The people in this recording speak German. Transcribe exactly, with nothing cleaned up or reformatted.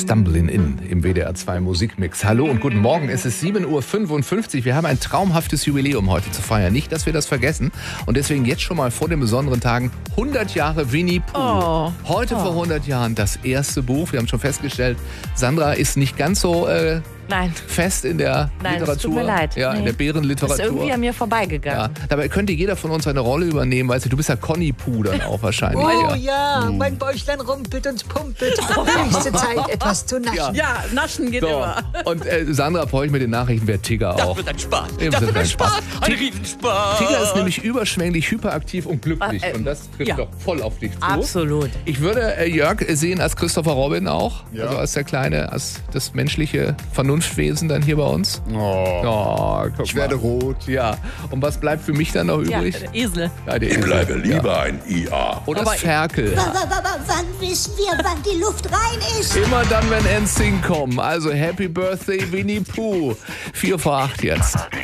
Stumbling In im W D R zwei Musikmix. Hallo und guten Morgen, es ist sieben Uhr fünfundfünfzig. Wir haben ein traumhaftes Jubiläum heute zu feiern. Nicht, dass wir das vergessen. Und deswegen jetzt schon mal vor den besonderen Tagen hundert Jahre Winnie Pooh. Oh. Heute oh. vor hundert Jahren das erste Buch. Wir haben schon festgestellt, Sandra ist nicht ganz so äh, Nein. fest in der Nein, Literatur. es tut mir leid. Ja, Nee. in der Bärenliteratur. Ist irgendwie an mir vorbeigegangen. Ja, dabei könnte jeder von uns eine Rolle übernehmen, weißt du, du bist ja Conny Pooh dann auch wahrscheinlich. Oh ja. ja, mein Bäuchlein rumpelt und pumpelt. Höchste Zeit, etwas zu naschen. Ja. Ja, naschen geht So. immer. Und äh, Sandra brauche ich mit den Nachrichten, wer Tigger Das auch. wird ein Spaß. Eben Das wird wird ein ein Spaß. Spaß. Ein Riesenspaß. Tigger ist nämlich überschwänglich, hyperaktiv und glücklich. Äh, äh, und das trifft ja. doch voll auf dich zu. Absolut. Ich würde äh, Jörg sehen als Christopher Robin auch. Ja. Also als der kleine, als das menschliche Vernunftwesen dann hier bei uns. Oh, Oh, guck ich werde mal. rot. Ja. Und was bleibt für mich dann noch Ja, übrig? der Esel. Ja, der Ich Esel. bleibe lieber Ja. ein I A. Oder Aber das Ferkel. W- w- w- Wann wissen wir, wann die Luft rein ist? Immer dann, wenn N Sync kommen. Also Happy Birthday, Winnie Pooh. Vier vor acht jetzt.